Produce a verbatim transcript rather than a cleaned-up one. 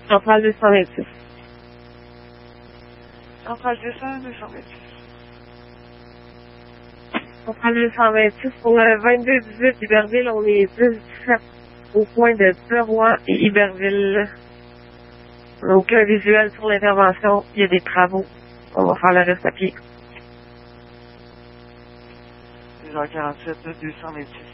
Centrale deux cent vingt-six. Centrale deux cents, deux cent vingt-six. Centrale deux cent vingt-six pour le vingt-deux dix-huit Iberville, on est dix dix-sept au point de Peroy et Iberville. On n'a aucun visuel sur l'intervention, il y a des travaux. On va faire le reste à pied. deux heures quarante-sept, deux cent vingt-six.